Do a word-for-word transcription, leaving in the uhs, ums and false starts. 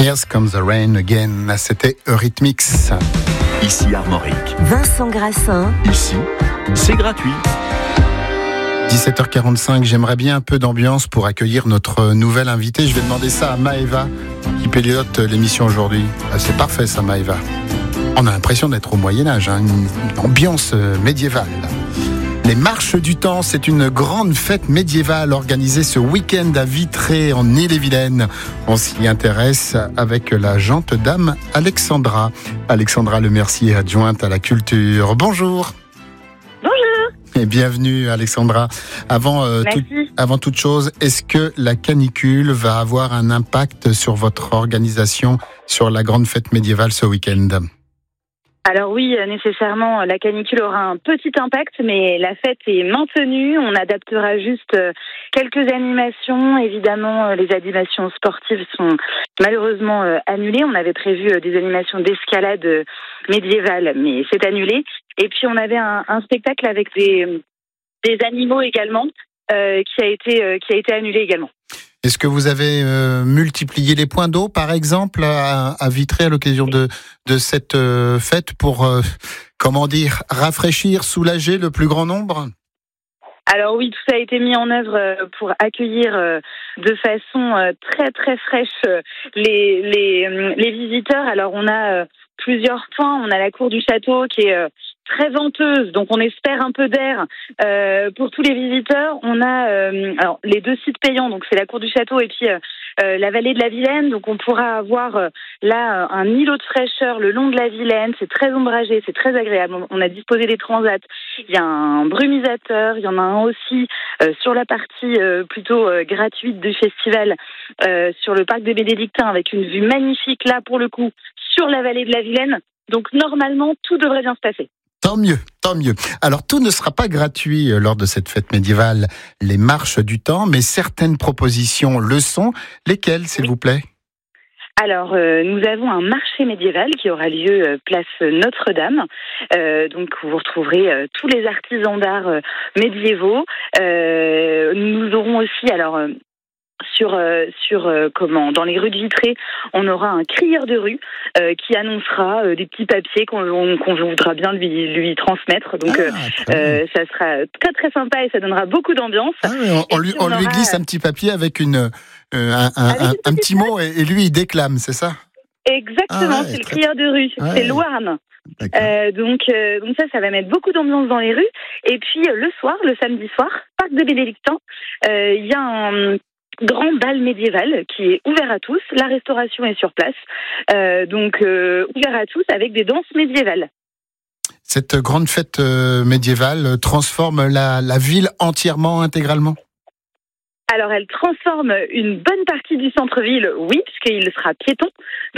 Here Comes the Rain Again, c'était Eurythmics. Ici Armorique. Vincent Grassin. Ici, c'est gratuit. dix-sept heures quarante-cinq, j'aimerais bien un peu d'ambiance pour accueillir notre nouvelle invitée. Je vais demander ça à Maëva, qui pilote l'émission aujourd'hui. Ah, c'est parfait ça, Maëva. On a l'impression d'être au Moyen-Âge, hein, une ambiance médiévale. Les Marches du Temps, c'est une grande fête médiévale organisée ce week-end à Vitré, en Ille-et-Vilaine. On s'y intéresse avec la gente dame Alexandra. Alexandra Lemercier, adjointe à la culture. Bonjour. Bonjour. Et bienvenue Alexandra. Avant, euh, tout, avant toute chose, est-ce que la canicule va avoir un impact sur votre organisation sur la grande fête médiévale ce week-end ? Alors oui, nécessairement, la canicule aura un petit impact, mais la fête est maintenue. On adaptera juste quelques animations. Évidemment, les animations sportives sont malheureusement annulées. On avait prévu des animations d'escalade médiévale, mais c'est annulé. Et puis, on avait un, un spectacle avec des, des animaux également, euh, qui a été, euh, qui a été annulé également. Est-ce que vous avez euh, multiplié les points d'eau, par exemple, à, à Vitré à l'occasion de, de cette euh, fête pour, euh, comment dire, rafraîchir, soulager le plus grand nombre ? Alors oui, tout ça a été mis en œuvre pour accueillir de façon très très fraîche les, les, les visiteurs. Alors on a plusieurs points. On a la cour du château qui est très venteuse, donc on espère un peu d'air euh, pour tous les visiteurs. On a euh, alors les deux sites payants, donc c'est la cour du château et puis euh, la vallée de la Vilaine. Donc on pourra avoir euh, là un îlot de fraîcheur le long de la Vilaine. C'est très ombragé, c'est très agréable. On a disposé des transats. Il y a un brumisateur, il y en a un aussi euh, sur la partie euh, plutôt euh, gratuite du festival euh, sur le parc des Bénédictins avec une vue magnifique là pour le coup sur la vallée de la Vilaine. Donc normalement tout devrait bien se passer. Tant mieux, tant mieux. Alors, tout ne sera pas gratuit lors de cette fête médiévale, les Marches du Temps, mais certaines propositions le sont. Lesquelles, s'il oui. vous plaît ? Alors, euh, nous avons un marché médiéval qui aura lieu euh, place Notre-Dame. Euh, donc, vous retrouverez euh, tous les artisans d'art euh, médiévaux. Euh, nous aurons aussi, alors... Euh, Sur, euh, sur euh, comment dans les rues de Vitré, on aura un crieur de rue euh, qui annoncera euh, des petits papiers qu'on, on, qu'on voudra bien lui, lui transmettre. Donc, ah, euh, euh, ça sera très très sympa et ça donnera beaucoup d'ambiance. Ah, on, on, lui, on, on lui glisse un petit papier avec une euh, un, un, un, un petit mot et, et lui il déclame, c'est ça ? Exactement, ah ouais, c'est le crieur de rue, ouais. C'est Louarn. Euh, donc, euh, donc ça, ça va mettre beaucoup d'ambiance dans les rues. Et puis euh, le soir, le samedi soir, parc des Bénédictins, il euh, y a un grand bal médiéval qui est ouvert à tous. La restauration est sur place, euh, donc euh, ouvert à tous avec des danses médiévales. Cette grande fête euh, médiévale transforme la, la ville entièrement, intégralement ? Alors elle transforme une bonne partie du centre-ville, oui, puisqu'il sera piéton.